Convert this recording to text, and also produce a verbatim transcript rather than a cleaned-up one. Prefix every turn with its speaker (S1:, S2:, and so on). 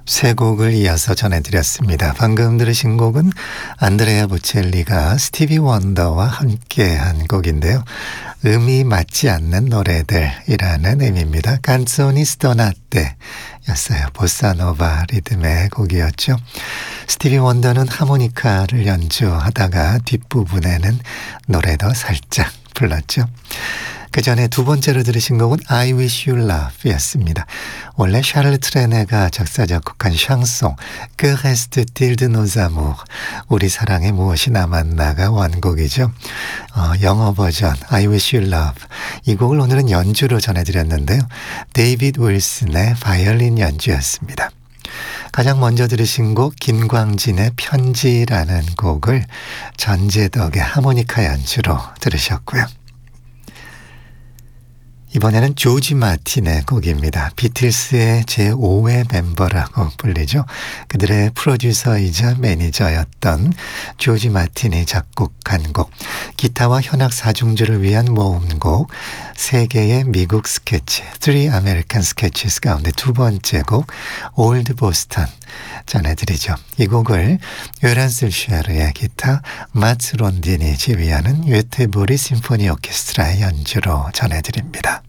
S1: 세 곡을 이어서 전해드렸습니다. 방금 들으신 곡은 안드레아 보첼리가 스티비 원더와 함께한 곡인데요. 음이 맞지 않는 노래들이라는 의미입니다. 칸조니 스토나떼 였어요. 보사노바 리듬의 곡이었죠. 스티비 원더는 하모니카를 연주하다가 뒷부분에는 노래도 살짝 불렀죠. 그 전에 두 번째로 들으신 곡은 I Wish You Love 였습니다. 원래 샤를 트레네가 작사 작곡한 샹송 Que reste-t-il de nos amours 우리 사랑에 무엇이 남았나가 원곡이죠. 어, 영어 버전 I Wish You Love 이 곡을 오늘은 연주로 전해드렸는데요. 데이비드 윌슨의 바이올린 연주였습니다. 가장 먼저 들으신 곡 김광진의 편지라는 곡을 전재덕의 하모니카 연주로 들으셨고요. 이번에는 조지 마틴의 곡입니다. 비틀스의 제오 회 멤버라고 불리죠. 그들의 프로듀서이자 매니저였던 조지 마틴이 작곡한 곡, 기타와 현악 사중주를 위한 모음곡, 세 개의 미국 스케치, Three American Sketches 가운데 두 번째 곡, Old Boston 전해드리죠. 이 곡을 요란스 쉐르의 기타, 마츠 론딘이 지휘하는 웨테보리 심포니 오케스트라의 연주로 전해드립니다.